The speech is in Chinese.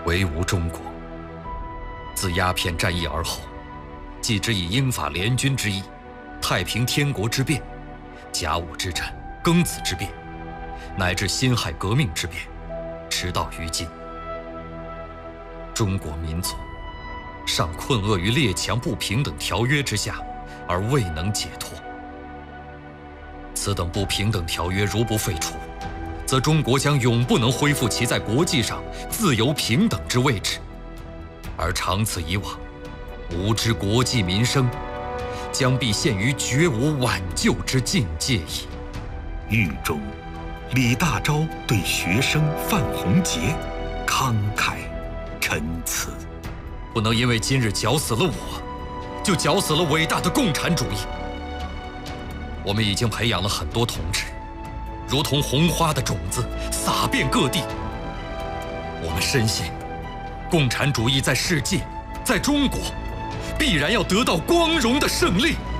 唯吾中国。自鸦片战役而后，继之以英法联军之意，太平天国之变，甲午之战，庚子之变，乃至辛亥革命之变，直到于今，中国民族尚困厄于列强不平等条约之下，而未能解脱。此等不平等条约如不废除，则中国将永不能恢复其在国际上自由平等之位置，而长此以往，吾之国计民生将必陷于绝无挽救之境界矣。 狱中，李大钊对学生范洪杰慷慨陈词。 不能因为今日绞死了我，就绞死了伟大的共产主义。我们已经培养了很多同志，如同红花的种子撒遍各地。我们深信，共产主义在世界，在中国，必然要得到光荣的胜利。